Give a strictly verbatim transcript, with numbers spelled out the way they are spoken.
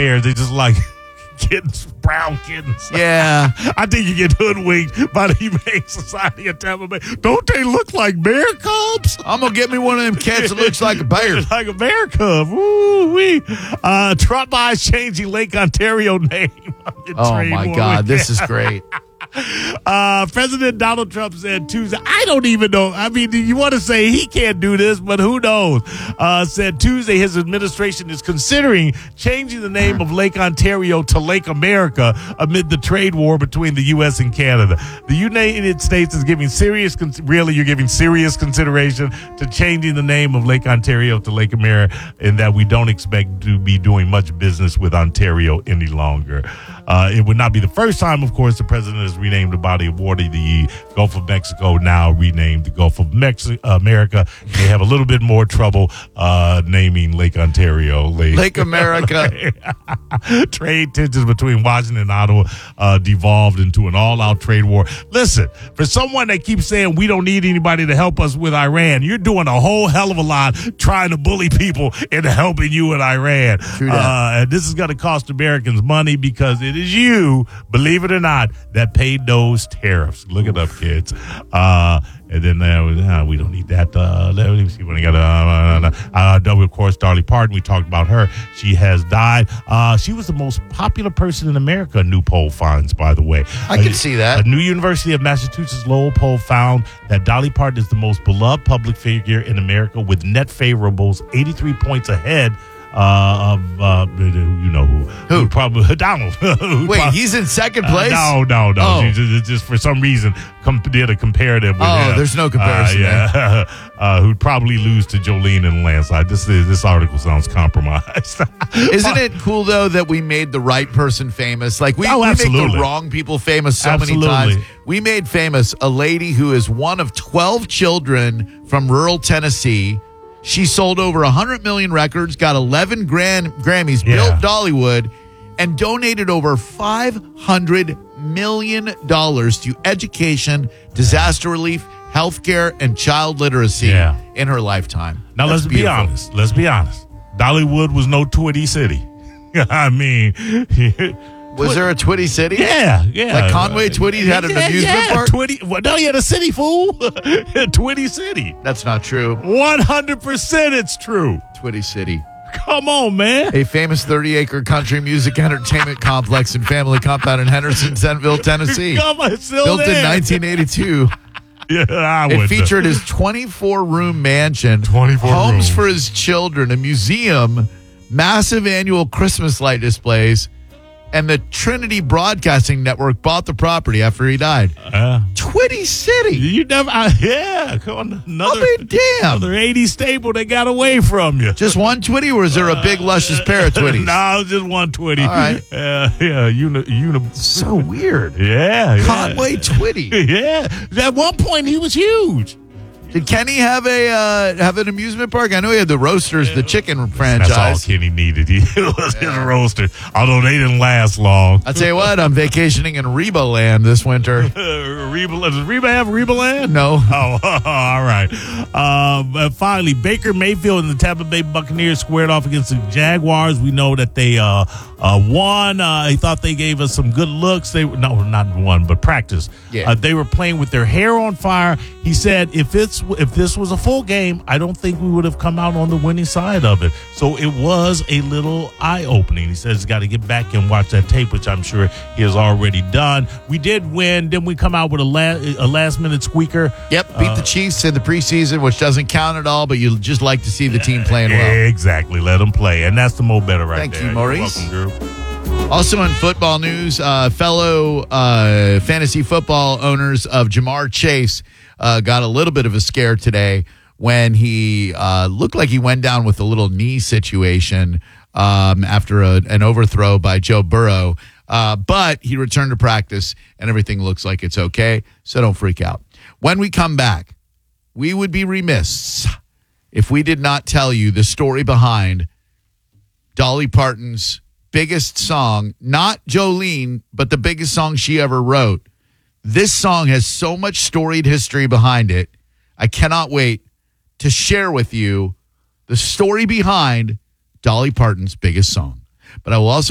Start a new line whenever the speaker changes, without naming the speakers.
bears. They just like kittens, brown kittens.
Yeah.
I think you get hoodwinked by the Humane Society of Tampa Bay. Don't they look like bear cubs?
I'm going to get me one of them cats that looks like a bear.
Like a bear cub. Woo-wee. Uh, Trump eyes changing Lake Ontario name.
Oh, my God. This is great.
Uh, President Donald Trump said Tuesday, I don't even know. I mean, you want to say he can't do this, but who knows? Uh, said Tuesday his administration is considering changing the name of Lake Ontario to Lake America amid the trade war between the U S and Canada. The United States is giving serious, really, you're giving serious consideration to changing the name of Lake Ontario to Lake America, and that we don't expect to be doing much business with Ontario any longer. Uh, it would not be the first time, of course, the president has renamed the body of water, the Gulf of Mexico, now renamed the Gulf of Mexico, America. They have a little bit more trouble uh, naming Lake Ontario Lake,
Lake America.
Trade tensions between Washington and Ottawa uh, devolved into an all-out trade war. Listen, for someone that keeps saying we don't need anybody to help us with Iran, you're doing a whole hell of a lot trying to bully people into helping you in Iran.
True that.
Uh, and this is going to cost Americans money because it is you, believe it or not, that paid those tariffs. Look it up, kids. Uh, and then uh, uh, we don't need that. Uh, let me see when I got. Uh, uh, uh, of course, Dolly Parton. We talked about her. She has died. Uh, she was the most popular person in America. A new poll finds, by the way.
I can see that.
A new University of Massachusetts Lowell poll found that Dolly Parton is the most beloved public figure in America, with net favorables eighty-three points ahead. Uh, of uh, you know who?
Who?
Probably Donald.
Wait,
probably,
he's in second place?
Uh, no, no, no.
Oh.
She just, just for some reason com- did a comparative. With
Oh,
him.
there's no comparison
Uh, yeah, uh, who'd probably lose to Jolene in a landslide. This is, this article sounds compromised.
Isn't it cool, though, that we made the right person famous? Like, we,
Oh,
we make
absolutely.
the wrong people famous so
Absolutely.
many times. We made famous a lady who is one of twelve children from rural Tennessee. She sold over one hundred million records, got eleven grand, Grammys,
Yeah.
built Dollywood, and donated over five hundred million dollars to education, disaster relief, healthcare, and child literacy
Yeah.
in her lifetime.
Now,
That's
let's be
beautiful.
honest. Let's be honest. Dollywood was no Twitty City. I mean,
Was there a Twitty City?
yeah, yeah.
Like Conway Twitty had an
yeah,
amusement
yeah,
park?
Twitty, well, no, you had a city, fool. Twitty City.
That's not true.
one hundred percent it's true.
Twitty City.
Come on, man.
A famous thirty-acre country music entertainment complex and family compound in Henderson-Centerville, Tennessee.
Come on, it's still
Built
there.
in nineteen eighty-two.
Yeah, I
It
would.
featured his twenty-four room mansion,
twenty-four
homes
rooms.
for his children, a museum, massive annual Christmas light displays, and the Trinity Broadcasting Network bought the property after he died.
Uh,
Twitty City.
you never, I, yeah, come on, another,
I mean, damn.
another eighties staple that got away from you.
Just one Twitty, or is there a big, luscious pair of Twitties?
No, just one Twitty.
All right.
Uh, yeah, uni, uni,
So weird.
yeah, yeah.
Conway Twitty.
Yeah. At one point, he was huge.
Did Kenny have a uh, have an amusement park? I know he had the Roasters, the chicken franchise.
That's all Kenny needed. He was his roaster, although they didn't last long.
I tell you what, I'm vacationing in Reba Land this winter.
Uh, Reba, does Reba have Reba Land?
No.
Oh, all right. Uh, but finally, Baker Mayfield and the Tampa Bay Buccaneers squared off against the Jaguars. We know that they uh, uh, won. Uh, he thought they gave us some good looks. They no, not one, but practice.
Yeah.
Uh, they were playing with their hair on fire. He said, if it's if this was a full game, I don't think we would have come out on the winning side of it. So it was a little eye-opening. He says he's got to get back and watch that tape, which I'm sure he has already done. We did win. Then we come out with a, la- a last-minute squeaker.
Yep, beat the Chiefs in the preseason, which doesn't count at all, but you just like to see the team playing well.
Exactly. Let them play. And that's the Mo Better right
Thank
there.
you, Maurice.
You're welcome, girl.
Also in football news, uh, fellow uh, fantasy football owners of Jamar Chase uh, got a little bit of a scare today when he uh, looked like he went down with a little knee situation um, after a, an overthrow by Joe Burrow. Uh, but he returned to practice, and everything looks like it's okay, so don't freak out. When we come back, we would be remiss if we did not tell you the story behind Dolly Parton's biggest song, not Jolene, but the biggest song she ever wrote. This song has so much storied history behind it. I cannot wait to share with you the story behind Dolly Parton's biggest song. But I will also